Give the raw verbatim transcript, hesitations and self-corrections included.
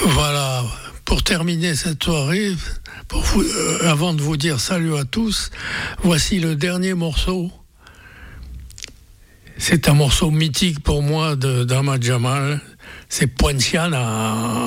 Voilà, pour terminer cette soirée, pour vous, euh, avant de vous dire salut à tous, voici le dernier morceau. C'est un morceau mythique pour moi de d'Ahmad Jamal, c'est Poinciana.